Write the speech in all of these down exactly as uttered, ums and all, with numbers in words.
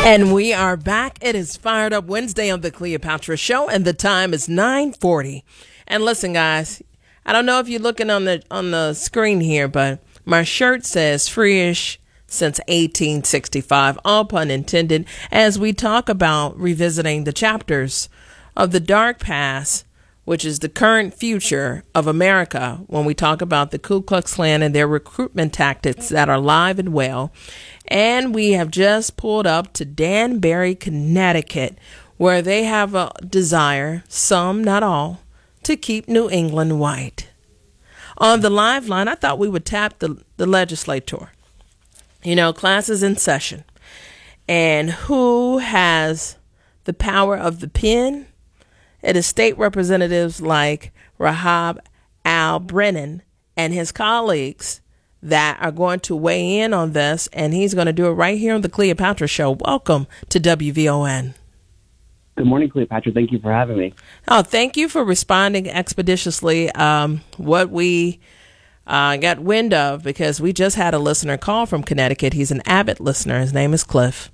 And we are back. It is Fired Up Wednesday on the Cleopatra Show, and the time is nine forty. And listen, guys, I don't know if you're looking on the on the screen here, but my shirt says Free-ish since eighteen sixty-five, all pun intended, as we talk about revisiting the chapters of the dark past, which is the current future of America, when we talk about the Ku Klux Klan and their recruitment tactics that are live and well. And we have just pulled up to Danbury, Connecticut, where they have a desire, some, not all, to keep New England white. On the live line, I thought we would tap the, the legislator. You know, class is in session. And who has the power of the pen? It is state representatives like Rahab Al-Brennan and his colleagues that are going to weigh in on this, and he's going to do it right here on the Cleopatra Show. Welcome to W V O N. Good morning, Cleopatra. Thank you for having me. Oh, thank you for responding expeditiously. Um, what we uh, got wind of, because we just had a listener call from Connecticut. He's an avid listener. His name is Cliff.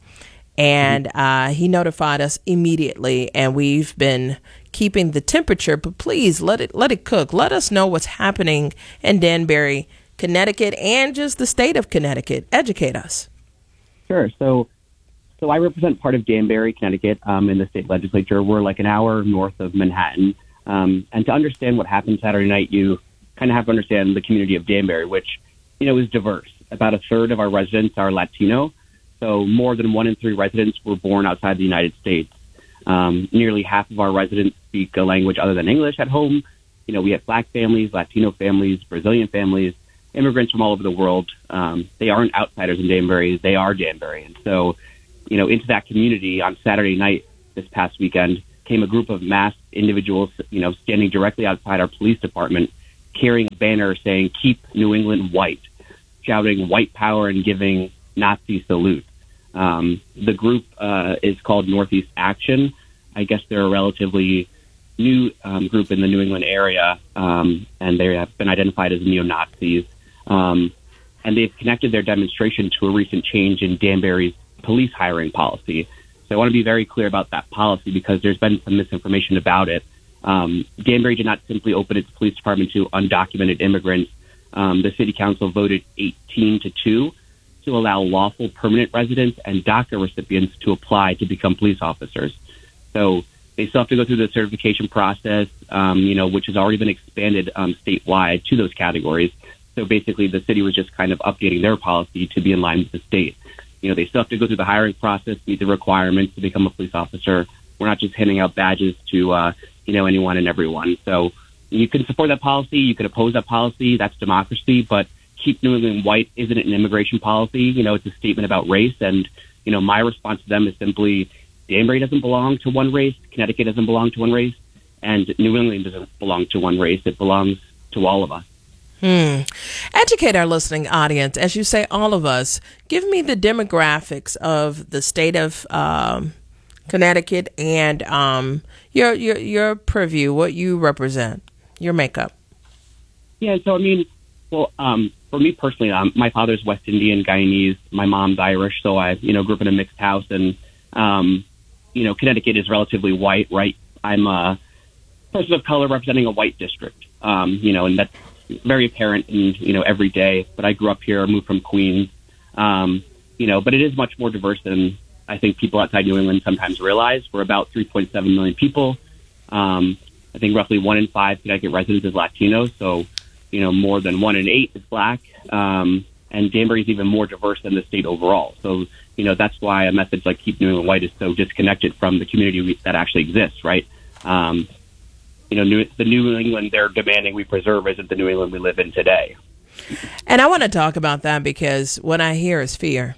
And uh, he notified us immediately, and we've been keeping the temperature. But please let it let it cook. Let us know what's happening in Danbury, Connecticut, and just the state of Connecticut. Educate us. Sure. So, so I represent part of Danbury, Connecticut, um, in the state legislature. We're like an hour north of Manhattan. Um, and to understand what happened Saturday night, you kind of have to understand the community of Danbury, which, you know, is diverse. About a third of our residents are Latino. So more than one in three residents were born outside the United States. Um, nearly half of our residents speak a language other than English at home. You know, we have Black families, Latino families, Brazilian families, immigrants from all over the world. Um, they aren't outsiders in Danbury. They are Danbury. And so, you know, into that community on Saturday night this past weekend came a group of masked individuals, you know, standing directly outside our police department, carrying a banner saying, "Keep New England white," shouting white power and giving Nazi salute. Um, the group uh, is called Northeast Action. I guess they're a relatively new um, group in the New England area, um, and they have been identified as neo-Nazis. Um, and they've connected their demonstration to a recent change in Danbury's police hiring policy. So I want to be very clear about that policy because there's been some misinformation about it. Um, Danbury did not simply open its police department to undocumented immigrants. Um, the city council voted eighteen to two to allow lawful permanent residents and DACA recipients to apply to become police officers. So they still have to go through the certification process, um, you know, which has already been expanded um, statewide to those categories. So basically the city was just kind of updating their policy to be in line with the state. You know, they still have to go through the hiring process, meet the requirements to become a police officer. We're not just handing out badges to, uh, you know, anyone and everyone. So you can support that policy. You can oppose that policy. That's democracy. But Keep New England white isn't an immigration policy. You know, it's a statement about race. And, you know, my response to them is simply, Danbury doesn't belong to one race. Connecticut doesn't belong to one race. And New England doesn't belong to one race. It belongs to all of us. Hmm. Educate our listening audience. As you say, all of us. Give me the demographics of the state of um, Connecticut and um, your, your, your purview, what you represent, your makeup. Yeah, so, I mean, well, um, for me personally, um, my father's West Indian, Guyanese. My mom's Irish, so I, you know, grew up in a mixed house. And, um, you know, Connecticut is relatively white, right? I'm a person of color representing a white district, um, you know, and that's very apparent in, you know, every day. But I grew up here, moved from Queens, um, you know, but it is much more diverse than I think people outside New England sometimes realize. We're about three point seven million people. Um, I think roughly one in five Connecticut residents is Latino, so you know, more than one in eight is Black, um, and Danbury is even more diverse than the state overall. So, you know, that's why a message like Keep New England White is so disconnected from the community we, that actually exists, right? Um, you know, New, the New England they're demanding we preserve isn't the New England we live in today. And I want to talk about that because what I hear is fear.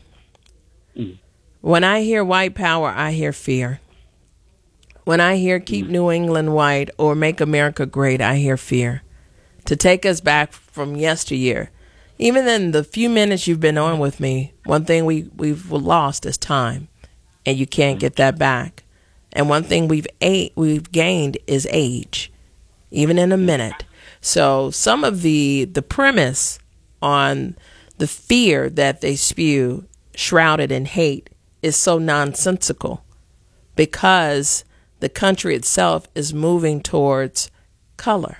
Mm. When I hear white power, I hear fear. When I hear Keep mm. New England White or Make America Great, I hear fear. To take us back from yesteryear. Even in the few minutes you've been on with me, one thing we, we've lost is time, and you can't get that back. And one thing we've a- we've gained is age, even in a minute. So some of the the premise on the fear that they spew, shrouded in hate is so nonsensical because the country itself is moving towards color.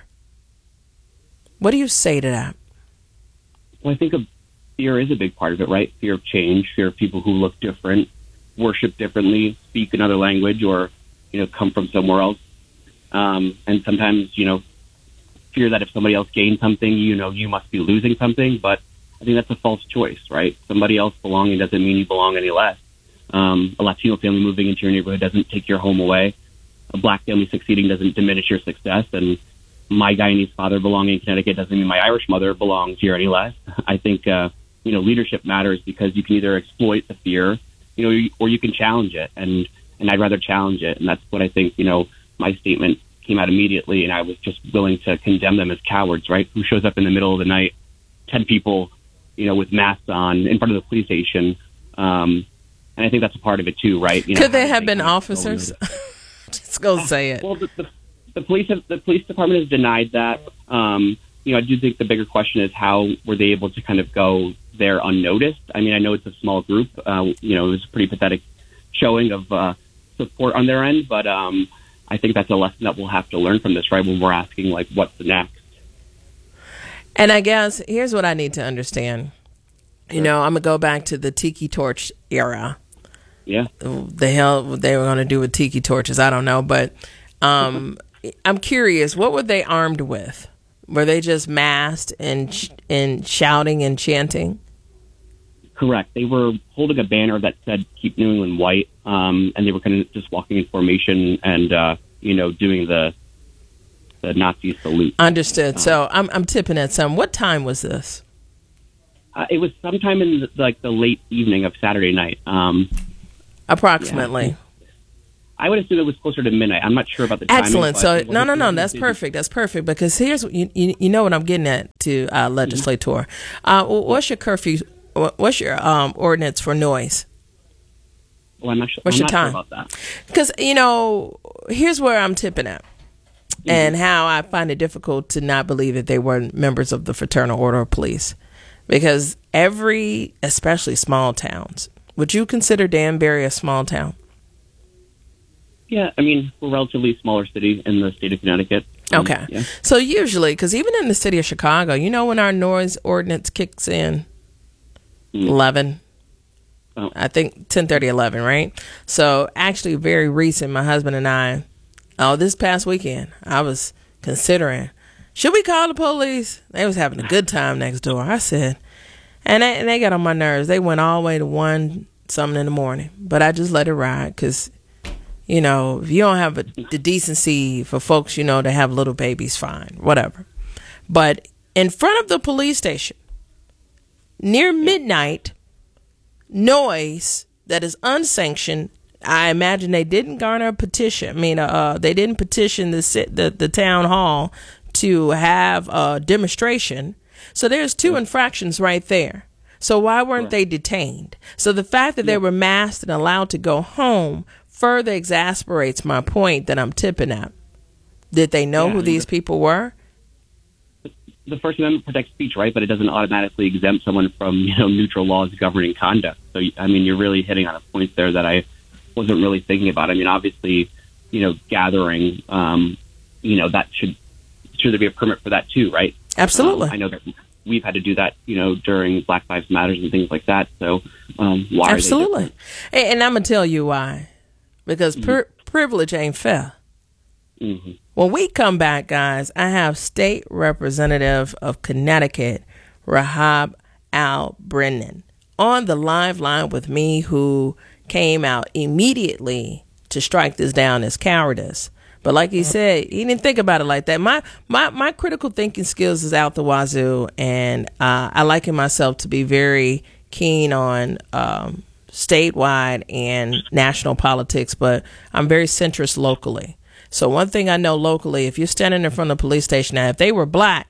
What do you say to that? Well, I think a, fear is a big part of it, right? Fear of change, fear of people who look different, worship differently, speak another language, or, you know, come from somewhere else. Um, and sometimes, you know, fear that if somebody else gains something, you know, you must be losing something. But I think that's a false choice, right? Somebody else belonging doesn't mean you belong any less. Um, a Latino family moving into your neighborhood doesn't take your home away. A black family succeeding doesn't diminish your success. And my Guyanese father belonging in Connecticut doesn't mean my Irish mother belongs here any less. I think, uh, you know, leadership matters because you can either exploit the fear, you know, or you can challenge it. And, and I'd rather challenge it. And that's what I think, you know, my statement came out immediately, and I was just willing to condemn them as cowards, right? Who shows up in the middle of the night, ten people, you know, with masks on in front of the police station. Um, and I think that's a part of it too, right? You know, could they have been officers? Just go say it. Well, the, the, the police have, the police department has denied that. Um, you know, I do think the bigger question is how were they able to kind of go there unnoticed? I mean, I know it's a small group. Uh, you know, it was a pretty pathetic showing of uh, support on their end, but um, I think that's a lesson that we'll have to learn from this, right? When we're asking, like, what's the next? And I guess here's what I need to understand. You know, I'm going to go back to the Tiki Torch era. Yeah. The hell they were going to do with Tiki Torches, I don't know. But um, I'm curious, what were they armed with? Were they just masked and, sh- and shouting and chanting? Correct. They were holding a banner that said "Keep New England White," um, and they were kind of just walking in formation and, uh, you know, doing the the Nazi salute. Understood. Uh, so I'm I'm tipping at some. What time was this? Uh, it was sometime in the, like the late evening of Saturday night. Um, Approximately. Yeah. I would assume it was closer to midnight. I'm not sure about the timing. Excellent. So no, no, no. That's perfect. That's perfect because here's what you you, you know what I'm getting at to uh, legislator. Uh, what's your curfew? What's your um, ordinance for noise? Well, I'm not sure. What's I'm your not time? Sure about that. Because you know, here's where I'm tipping at, mm-hmm. and how I find it difficult to not believe that they were members of the Fraternal Order of Police, because every, especially small towns, would you consider Danbury a small town? Yeah, I mean, we're a relatively smaller city in the state of Connecticut. Um, okay, yeah. So usually, because even in the city of Chicago, you know when our noise ordinance kicks in. eleven oh. I think ten thirty, eleven, right? So actually very recent, my husband and I, oh, this past weekend, I was considering, should we call the police? They was having a good time next door. I said, and they, and they got on my nerves. They went all the way to one something in the morning, but I just let it ride because, you know, if you don't have a, the decency for folks, you know, to have little babies, fine, whatever. But in front of the police station, near midnight, noise that is unsanctioned. I imagine they didn't garner a petition. I mean, uh, they didn't petition the, the the town hall to have a demonstration. So there's two infractions right there. So why weren't they detained? So the fact that they were masked and allowed to go home further exasperates my point that I'm tipping at. Did they know yeah, who these people were? The First Amendment protects speech, right? But it doesn't automatically exempt someone from, you know, neutral laws governing conduct. So, I mean, you're really hitting on a point there that I wasn't really thinking about. I mean, obviously, you know, gathering, um, you know, that should should there be a permit for that too, right? Absolutely. Um, I know that we've had to do that, you know, during Black Lives Matters and things like that. So, um, why? Absolutely. Are they and, and I'm gonna tell you why. Because mm-hmm. pri- privilege ain't fair. Mm-hmm. When we come back, guys, I have State Representative of Connecticut, Rahab Al-Brennan, on the live line with me, who came out immediately to strike this down as cowardice. But like he said, he didn't think about it like that. My my my critical thinking skills is out the wazoo, and uh, I liken myself to be very keen on um, statewide and national politics, but I'm very centrist locally. So one thing I know locally, if you're standing in front of a police station, now if they were black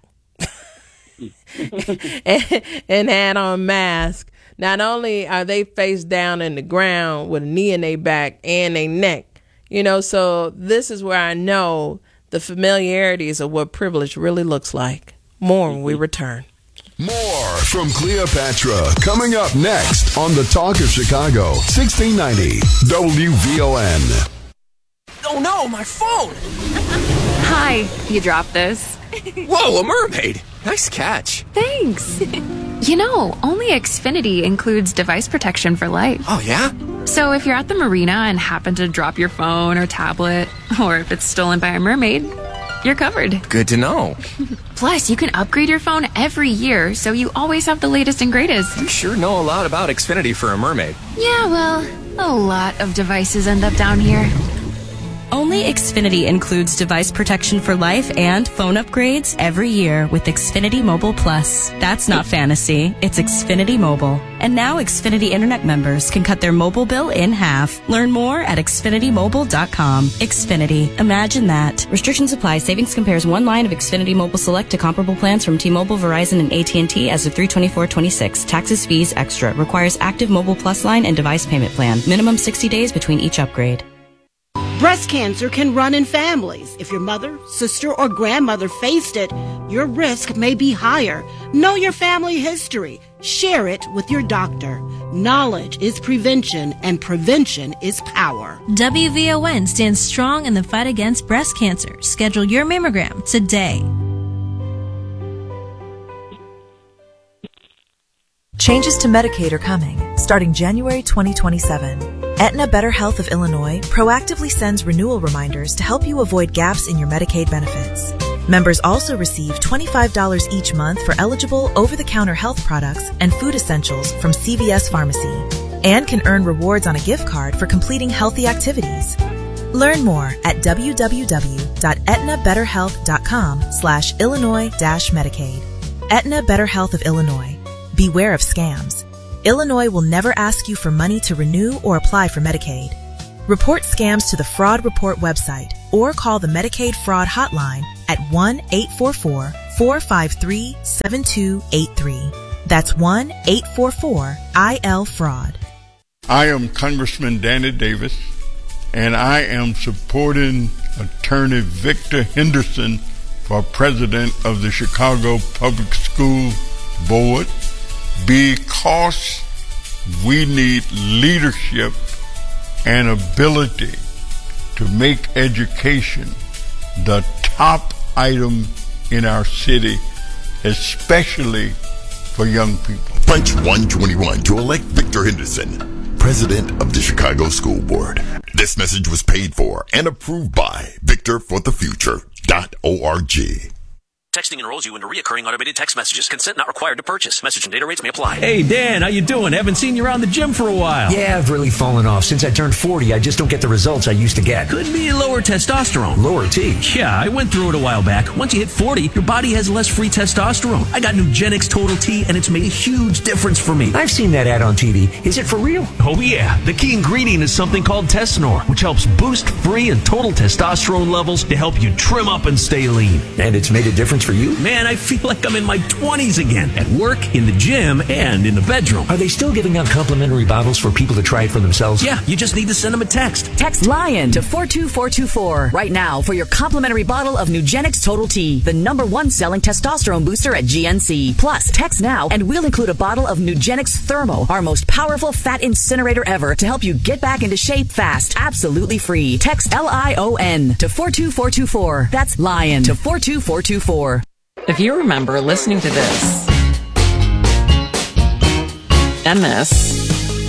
and, and had on masks, not only are they face down in the ground with a knee in their back and their neck, you know, so this is where I know the familiarities of what privilege really looks like. More when we return. More from Cleopatra coming up next on the Talk of Chicago, sixteen ninety W V O N. Oh no, my phone! Hi, you dropped this. Whoa, a mermaid! Nice catch. Thanks. You know, only Xfinity includes device protection for life. Oh, yeah? So if you're at the marina and happen to drop your phone or tablet, or if it's stolen by a mermaid, you're covered. Good to know. Plus, you can upgrade your phone every year, so you always have the latest and greatest. You sure know a lot about Xfinity for a mermaid. Yeah, well, a lot of devices end up down here. Only Xfinity includes device protection for life and phone upgrades every year with Xfinity Mobile Plus. That's not fantasy, it's Xfinity Mobile. And now Xfinity Internet members can cut their mobile bill in half. Learn more at Xfinity Mobile dot com. Xfinity. Imagine that. Restrictions apply. Savings compares one line of Xfinity Mobile Select to comparable plans from T-Mobile, Verizon, and A T and T as of three twenty-four twenty-six. Taxes, fees, extra. Requires active Mobile Plus line and device payment plan. Minimum sixty days between each upgrade. Breast cancer can run in families. If your mother, sister, or grandmother faced it, your risk may be higher. Know your family history. Share it with your doctor. Knowledge is prevention, and prevention is power. W V O N stands strong in the fight against breast cancer. Schedule your mammogram today. Changes to Medicaid are coming, starting January twenty twenty-seven. Aetna Better Health of Illinois proactively sends renewal reminders to help you avoid gaps in your Medicaid benefits. Members also receive twenty-five dollars each month for eligible over-the-counter health products and food essentials from C V S Pharmacy, and can earn rewards on a gift card for completing healthy activities. Learn more at w w w dot aetna better health dot com slash Illinois dash Medicaid. Aetna Better Health of Illinois. Beware of scams. Illinois will never ask you for money to renew or apply for Medicaid. Report scams to the Fraud Report website or call the Medicaid Fraud Hotline at one eight four four, four five three, seven two eight three. That's one eight four four I L fraud. I am Congressman Danny Davis, and I am supporting Attorney Victor Henderson for President of the Chicago Public School Board, because we need leadership and ability to make education the top item in our city, especially for young people. Punch one twenty-one to elect Victor Henderson, President of the Chicago School Board. This message was paid for and approved by Victor for the Future dot org. Texting enrolls you into reoccurring automated text messages. Consent not required to purchase. Message and data rates may apply. Hey, Dan, how you doing? Haven't seen you around the gym for a while. Yeah, I've really fallen off. Since I turned forty, I just don't get the results I used to get. Could be lower testosterone. Lower T? Yeah, I went through it a while back. Once you hit forty, your body has less free testosterone. I got Nugenix Total T, and it's made a huge difference for me. I've seen that ad on T V. Is it for real? Oh, yeah. The key ingredient is something called Tesnor, which helps boost free and total testosterone levels to help you trim up and stay lean. And it's made a difference for you? Man, I feel like I'm in my twenties again, at work, in the gym, and in the bedroom. Are they still giving out complimentary bottles for people to try it for themselves? Yeah, you just need to send them a text. Text LION to four two four two four right now for your complimentary bottle of Nugenix Total T, the number one selling testosterone booster at G N C. Plus, text now and we'll include a bottle of Nugenix Thermo, our most powerful fat incinerator ever, to help you get back into shape fast, absolutely free. Text L I O N to four two four two four. That's LION to four two four two four. If you remember listening to this, and this,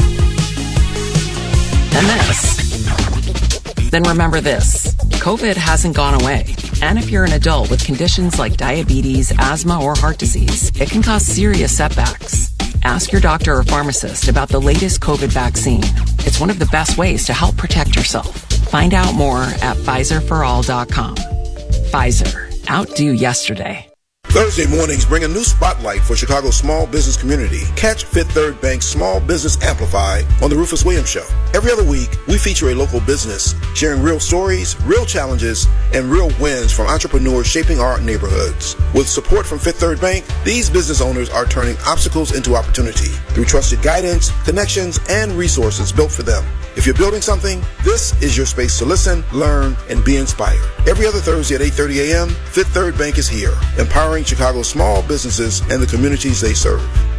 and this, then remember this. COVID hasn't gone away. And if you're an adult with conditions like diabetes, asthma, or heart disease, it can cause serious setbacks. Ask your doctor or pharmacist about the latest COVID vaccine. It's one of the best ways to help protect yourself. Find out more at Pfizer for all dot com. Pfizer. Outdo yesterday. Thursday mornings bring a new spotlight for Chicago's small business community. Catch Fifth Third Bank's Small Business Amplified on The Rufus Williams Show. Every other week, we feature a local business sharing real stories, real challenges, and real wins from entrepreneurs shaping our neighborhoods. With support from Fifth Third Bank, these business owners are turning obstacles into opportunity. through trusted guidance, connections, and resources built for them. If you're building something, this is your space to listen, learn, and be inspired. Every other Thursday at eight thirty a.m., Fifth Third Bank is here, empowering Chicago's small businesses and the communities they serve.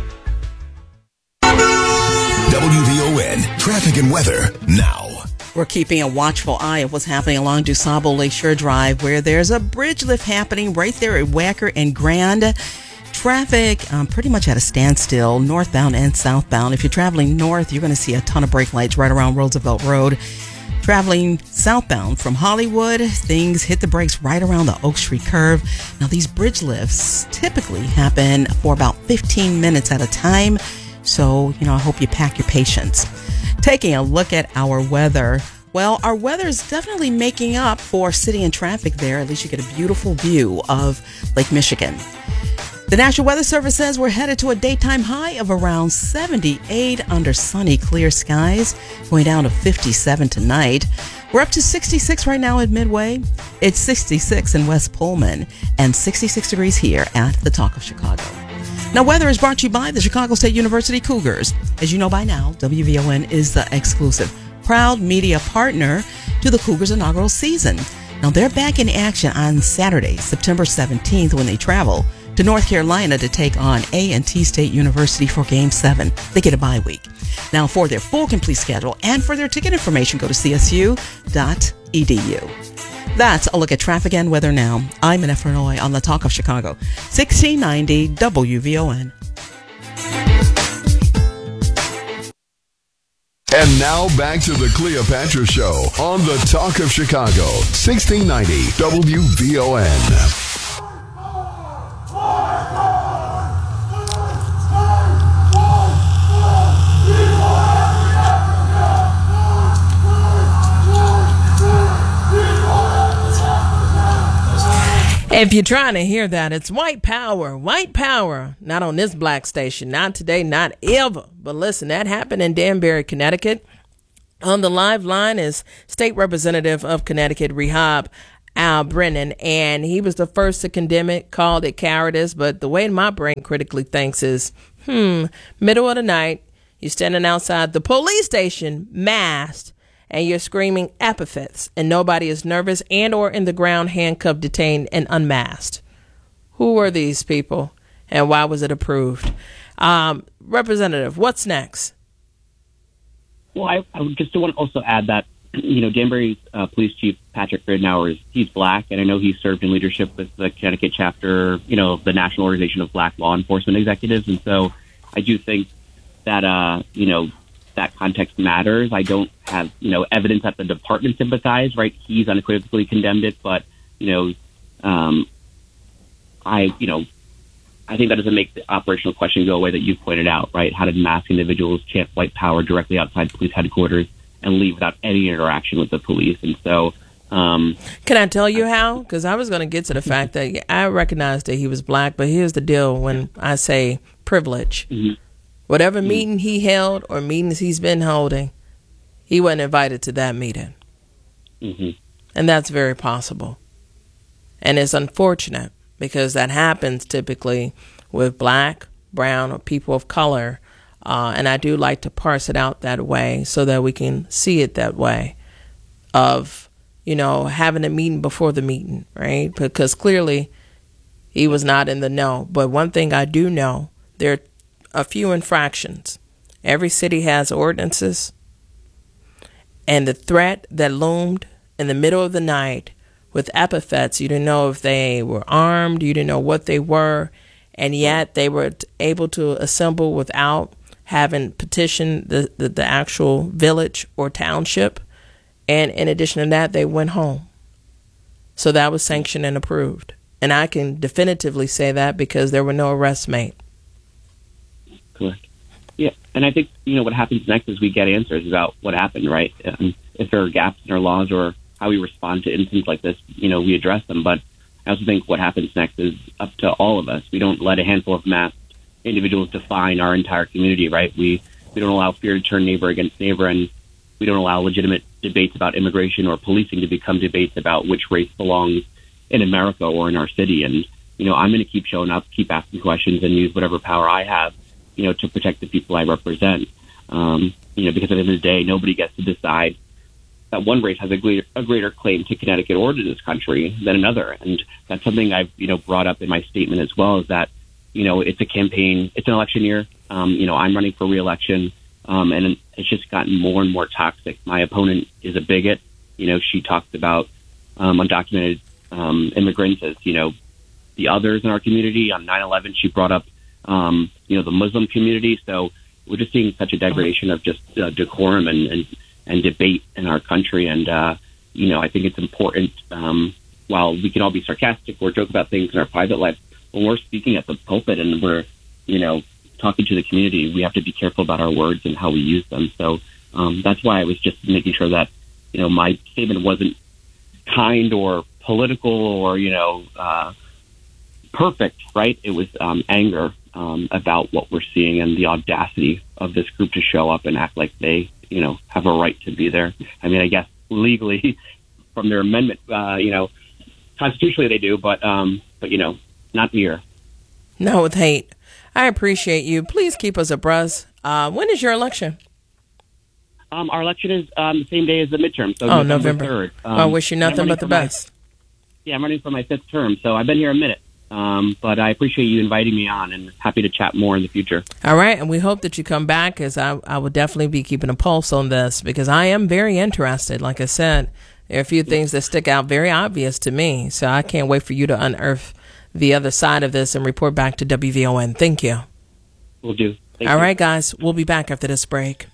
W V O N Traffic and Weather now. We're keeping a watchful eye of what's happening along DuSable Lakeshore Drive, where there's a bridge lift happening right there at Wacker and Grand. Traffic um, pretty much at a standstill, northbound and southbound. If you're traveling north, you're going to see a ton of brake lights right around Roosevelt Road. Traveling southbound from Hollywood, things hit the brakes right around the Oak Street curve. Now, these bridge lifts typically happen for about fifteen minutes at a time. So, you know, I hope you pack your patience. Taking a look at our weather. Well, our weather is definitely making up for city and traffic there. At least you get a beautiful view of Lake Michigan. The National Weather Service says we're headed to a daytime high of around seventy-eight under sunny, clear skies, going down to fifty-seven tonight. We're up to sixty-six right now at Midway. It's sixty-six in West Pullman and sixty-six degrees here at the Talk of Chicago. Now, weather is brought to you by the Chicago State University Cougars. As you know by now, W V O N is the exclusive, proud media partner to the Cougars' inaugural season. Now, they're back in action on Saturday, September seventeenth, when they travel to North Carolina to take on A and T State University for Game seven. They get a bye week. Now, for their full complete schedule and for their ticket information, go to c s u dot e d u. That's a look at traffic and weather now. I'm Annette Fernoy on the Talk of Chicago, sixteen ninety W V O N. And now back to the Cleopatra Show on the Talk of Chicago, sixteen ninety W V O N. If you're trying to hear that, it's white power, white power. Not on this black station, not today, not ever. But listen, that happened in Danbury, Connecticut. On the live line is State Representative of Connecticut, Rehab Al Brennan, and he was the first to condemn it, called it cowardice. But the way my brain critically thinks is, hmm, middle of the night, you're standing outside the police station, masked, and you're screaming epithets, and nobody is nervous and or in the ground, handcuffed, detained, and unmasked. Who were these people, and why was it approved? Um, Representative, what's next? Well, I, I would just want to also add that, you know, Danbury's uh, Police Chief, Patrick Ridenour, is he's black, and I know he served in leadership with the Connecticut chapter, you know, the National Organization of Black Law Enforcement Executives, and so I do think that, uh, you know, that context matters. I don't have, you know, evidence that the department sympathized, right? He's unequivocally condemned it, but, you know, um, I, you know, I think that doesn't make the operational question go away that you pointed out, right? How did masked individuals chant white power directly outside police headquarters and leave without any interaction with the police? And so, um, can I tell you how? Because I was going to get to the fact that I recognized that he was black, but here's the deal when I say privilege. Mm-hmm. Whatever mm-hmm. meeting he held or meetings he's been holding, he wasn't invited to that meeting. Mm-hmm. And that's very possible. And it's unfortunate because that happens typically with black, brown, or people of color. Uh, and I do like to parse it out that way so that we can see it that way of, you know, having a meeting before the meeting, right? Because clearly he was not in the know. But one thing I do know, there are a few infractions. Every city has ordinances. And the threat that loomed in the middle of the night with epithets, you didn't know if they were armed, you didn't know what they were, and yet they were able to assemble without having petitioned the, the, the actual village or township. And in addition to that, they went home. So that was sanctioned and approved. And I can definitively say that because there were no arrests made. Correct. Yeah, and I think, you know, what happens next is we get answers about what happened, right? Um, if there are gaps in our laws or how we respond to incidents like this, you know, we address them. But I also think what happens next is up to all of us. We don't let a handful of masked individuals define our entire community, right? We we don't allow fear to turn neighbor against neighbor, and we don't allow legitimate debates about immigration or policing to become debates about which race belongs in America or in our city. And, you know, I'm going to keep showing up, keep asking questions, and use whatever power I have you know, to protect the people I represent. Um, you know, because at the end of the day, nobody gets to decide that one race has a greater, a greater claim to Connecticut or to this country than another. And that's something I've, you know, brought up in my statement as well, is that, you know, it's a campaign, it's an election year. Um, you know, I'm running for re-election, um, and it's just gotten more and more toxic. My opponent is a bigot. You know, she talked about um, undocumented um, immigrants as, you know, the others in our community. On nine eleven, she brought up, um, you know, the Muslim community. So we're just seeing such a degradation of just uh, decorum and, and, and debate in our country. And, uh, you know, I think it's important, um, while we can all be sarcastic or joke about things in our private life, when we're speaking at the pulpit and we're, you know, talking to the community, we have to be careful about our words and how we use them. So um, that's why I was just making sure that, you know, my statement wasn't kind or political or, you know, uh, perfect, right? It was um, anger um, about what we're seeing and the audacity of this group to show up and act like they, you know, have a right to be there. I mean, I guess legally from their amendment, uh, you know, constitutionally they do, but, um, but you know, not here. No, with hate. I appreciate you. Please keep us abreast. Uh, when is your election? Um, our election is um, the same day as the midterm. So oh, November, November third. Um, I wish you nothing but the best. My, yeah, I'm running for my fifth term, so I've been here a minute. Um, but I appreciate you inviting me on, and happy to chat more in the future. All right, and we hope that you come back, as I, I will definitely be keeping a pulse on this, because I am very interested. Like I said, there are a few things that stick out very obvious to me, so I can't wait for you to unearth the other side of this and report back to W V O N. Thank you. Will do. Thank All you. right, guys, we'll be back after this break.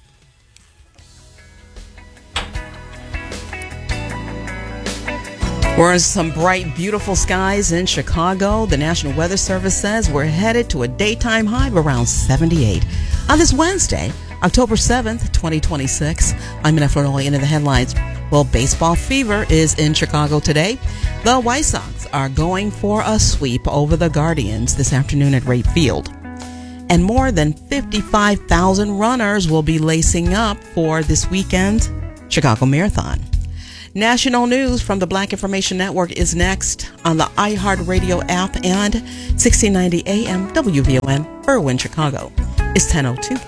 We're in some bright, beautiful skies in Chicago. The National Weather Service says we're headed to a daytime high of around seventy-eight. On this Wednesday, October seventh, twenty twenty-six, I'm Vanessa Flournoy into the headlines. Well, baseball fever is in Chicago today. The White Sox are going for a sweep over the Guardians this afternoon at Wright Field. And more than fifty-five thousand runners will be lacing up for this weekend's Chicago Marathon. National news from the Black Information Network is next on the iHeartRadio app and sixteen ninety A M W V O N, Irwin, Chicago. It's ten oh two.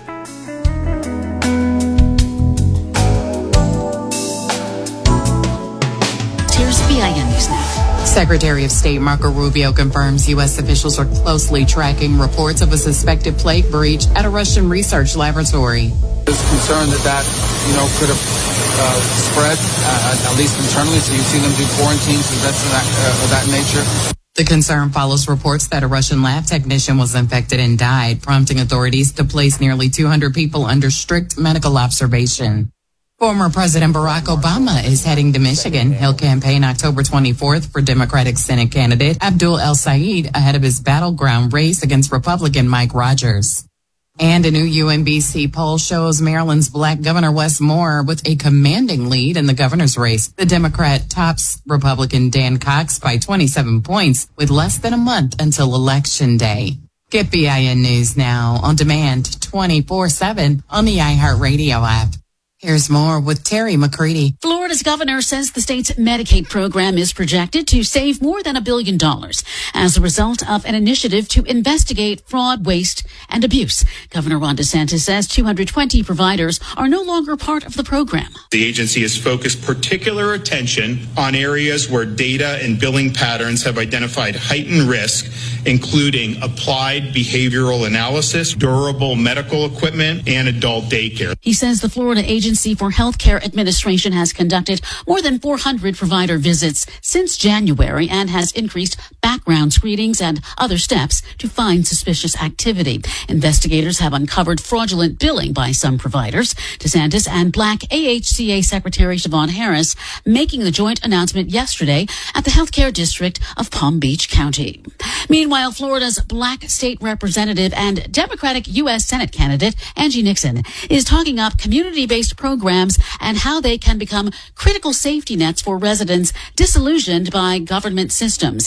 Here's B I N News Now. Secretary of State Marco Rubio confirms U S officials are closely tracking reports of a suspected plague breach at a Russian research laboratory. There's concern that that, you know, could have uh, spread, uh, at least internally, so you see them do quarantines and that's of that, uh, of that nature. The concern follows reports that a Russian lab technician was infected and died, prompting authorities to place nearly two hundred people under strict medical observation. Former President Barack Obama is heading to Michigan. He'll campaign October twenty-fourth for Democratic Senate candidate Abdul El-Sayed ahead of his battleground race against Republican Mike Rogers. And a new U M B C poll shows Maryland's Black Governor Wes Moore with a commanding lead in the governor's race. The Democrat tops Republican Dan Cox by twenty-seven points with less than a month until Election Day. Get B I N News now on demand twenty-four seven on the iHeartRadio app. Here's more with Terry McCready. Florida's governor says the state's Medicaid program is projected to save more than a billion dollars as a result of an initiative to investigate fraud, waste, and abuse. Governor Ron DeSantis says two hundred twenty providers are no longer part of the program. The agency has focused particular attention on areas where data and billing patterns have identified heightened risk, including applied behavioral analysis, durable medical equipment, and adult daycare. He says the Florida Agency for Healthcare Administration has conducted more than four hundred provider visits since January and has increased background screenings and other steps to find suspicious activity. Investigators have uncovered fraudulent billing by some providers. DeSantis and Black A H C A Secretary Siobhan Harris making the joint announcement yesterday at the Healthcare District of Palm Beach County. Meanwhile, Florida's Black State Representative and Democratic U S Senate candidate Angie Nixon is talking up community-based programs and how they can become critical safety nets for residents disillusioned by government systems. During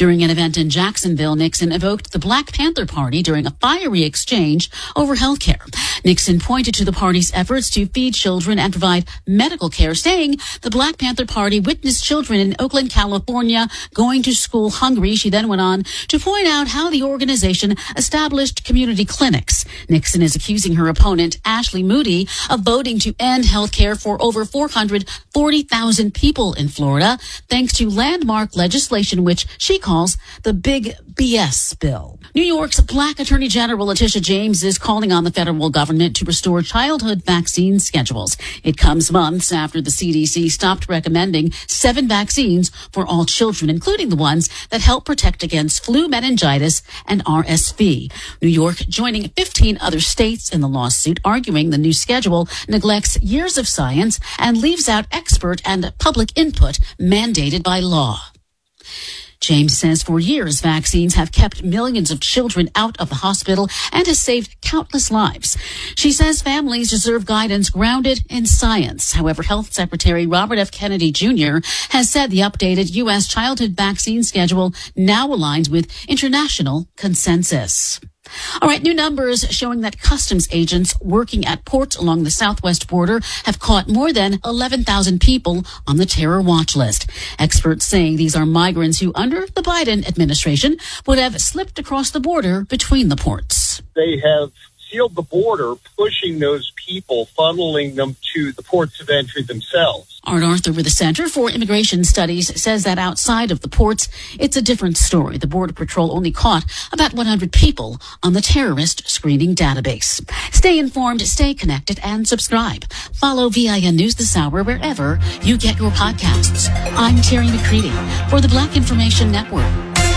During an event in Jacksonville, Nixon evoked the Black Panther Party during a fiery exchange over health care. Nixon pointed to the party's efforts to feed children and provide medical care, saying the Black Panther Party witnessed children in Oakland, California, going to school hungry. She then went on to point out how the organization established community clinics. Nixon is accusing her opponent, Ashley Moody, of voting to end health care for over four hundred forty thousand people in Florida, thanks to landmark legislation which she calls the Big B S bill. New York's Black Attorney General Letitia James is calling on the federal government to restore childhood vaccine schedules. It comes months after the C D C stopped recommending seven vaccines for all children, including the ones that help protect against flu, meningitis, and R S V. New York joining fifteen other states in the lawsuit, arguing the new schedule neglects years of science and leaves out expert and public input mandated by law. James says for years, vaccines have kept millions of children out of the hospital and has saved countless lives. She says families deserve guidance grounded in science. However, Health Secretary Robert F. Kennedy Junior has said the updated U S childhood vaccine schedule now aligns with international consensus. All right, new numbers showing that customs agents working at ports along the southwest border have caught more than eleven thousand people on the terror watch list. Experts saying these are migrants who, under the Biden administration, would have slipped across the border between the ports. They have sealed the border, pushing those people, funneling them to the ports of entry themselves. Art Arthur with the Center for Immigration Studies says that outside of the ports, it's a different story. The Border Patrol only caught about one hundred people on the terrorist screening database. Stay informed, stay connected, and subscribe. Follow V I N News This Hour wherever you get your podcasts. I'm Terry McCready for the Black Information Network.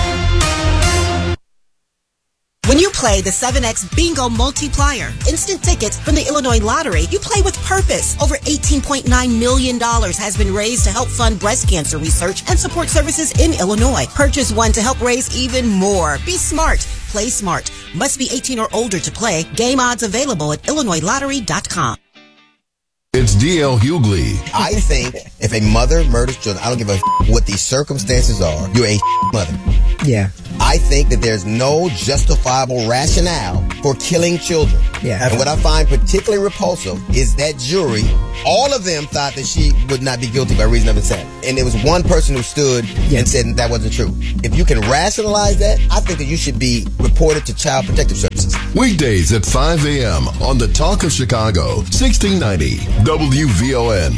When you play the seven X Bingo Multiplier, instant tickets from the Illinois Lottery, you play with purpose. Over eighteen point nine million dollars has been raised to help fund breast cancer research and support services in Illinois. Purchase one to help raise even more. Be smart. Play smart. Must be eighteen or older to play. Game odds available at illinois lottery dot com. It's D L Hughley. I think if a mother murders children, I don't give a f- what the circumstances are, you're a mother. Yeah. I think that there's no justifiable rationale for killing children. Yeah. And what I find particularly repulsive is that jury, all of them thought that she would not be guilty by reason of insanity. And there was one person who stood yeah. and said that, that wasn't true. If you can rationalize that, I think that you should be reported to Child Protective Services. Weekdays at five a.m. on the Talk of Chicago, sixteen ninety W V O N.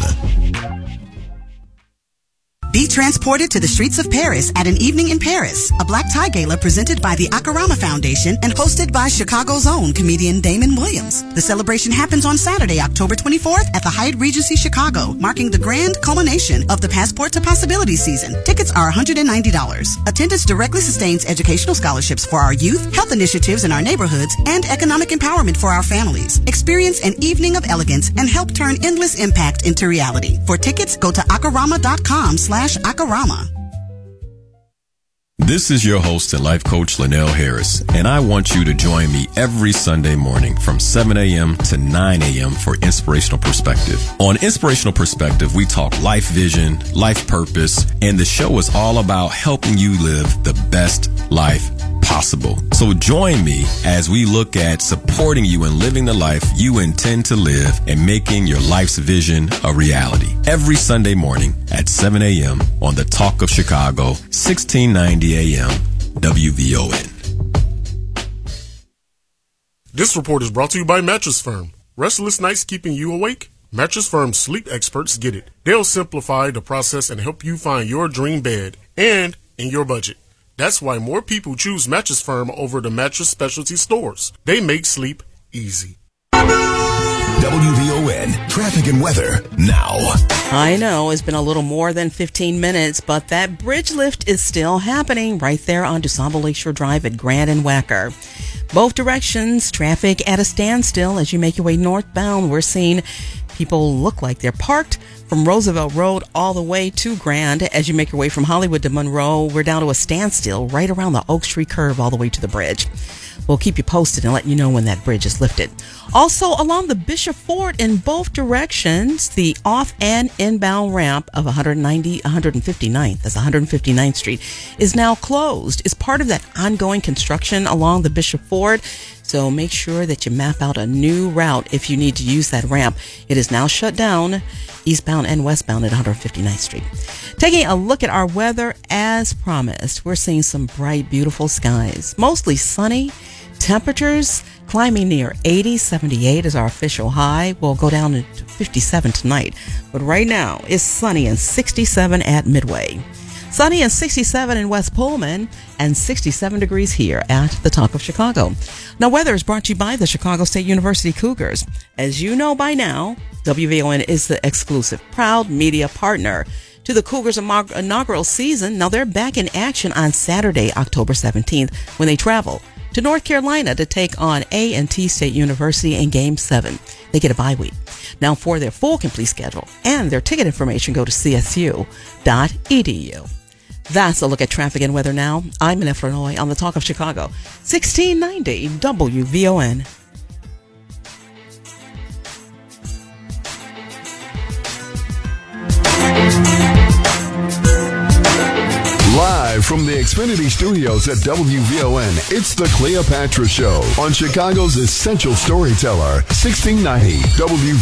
Be transported to the streets of Paris at An Evening in Paris, a black tie gala presented by the Akarama Foundation and hosted by Chicago's own comedian Damon Williams. The celebration happens on Saturday, October twenty-fourth at the Hyatt Regency Chicago, marking the grand culmination of the Passport to Possibility season. Tickets are one hundred ninety dollars. Attendance directly sustains educational scholarships for our youth, health initiatives in our neighborhoods, and economic empowerment for our families. Experience an evening of elegance and help turn endless impact into reality. For tickets, go to akarama.com slash Akarama. This is your host and life coach, Linnell Harris, and I want you to join me every Sunday morning from seven a.m. to nine a.m. for Inspirational Perspective. On Inspirational Perspective, we talk life vision, life purpose, and the show is all about helping you live the best life possible. So join me as we look at supporting you in living the life you intend to live and making your life's vision a reality. Every Sunday morning at seven a.m. on the Talk of Chicago, sixteen ninety a.m. W V O N. This report is brought to you by Mattress Firm. Restless nights keeping you awake? Mattress Firm's sleep experts get it. They'll simplify the process and help you find your dream bed and in your budget. That's why more people choose Mattress Firm over the mattress specialty stores. They make sleep easy. W V O N traffic and weather now. I know it's been a little more than fifteen minutes, but that bridge lift is still happening right there on DuSable Lakeshore Drive at Grand and Wacker. Both directions, traffic at a standstill as you make your way northbound. We're seeing people look like they're parked from Roosevelt Road all the way to Grand. As you make your way from Hollywood to Monroe, we're down to a standstill right around the Oak Street curve all the way to the bridge. We'll keep you posted and let you know when that bridge is lifted. Also, along the Bishop Ford in both directions, the off and inbound ramp of one ninety, one fifty-ninth, that's one fifty-ninth Street, is now closed. It's part of that ongoing construction along the Bishop Ford. So make sure that you map out a new route if you need to use that ramp. It is now shut down, eastbound and westbound at one fifty-ninth Street. Taking a look at our weather, as promised, we're seeing some bright, beautiful skies. Mostly sunny. Temperatures climbing near eighty, seventy-eight is our official high. We'll go down to fifty-seven tonight. But right now, it's sunny and sixty-seven at Midway. Sunny and sixty-seven in West Pullman and sixty-seven degrees here at the Talk of Chicago. Now, weather is brought to you by the Chicago State University Cougars. As you know by now, W V O N is the exclusive proud media partner to the Cougars' inaugural season. Now, they're back in action on Saturday, October seventeenth, when they travel to North Carolina to take on A and T State University in Game seven. They get a bye week. Now, for their full complete schedule and their ticket information, go to c s u dot e d u. That's a look at traffic and weather now. I'm Annette Flournoy on the Talk of Chicago, sixteen ninety W V O N. Live from the Xfinity Studios at W V O N, it's the Cleopatra Show on Chicago's Essential Storyteller, sixteen ninety W V O N.